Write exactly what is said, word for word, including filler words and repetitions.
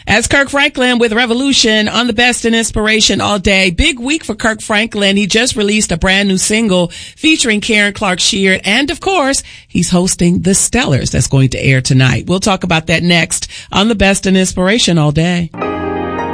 As Kirk Franklin with Revolution on the Best in Inspiration all day. Big week for Kirk Franklin. He just released a brand new single featuring Karen Clark Sheard. And of course, he's hosting The Stellars that's going to air tonight. We'll talk about that next on the Best in Inspiration all day.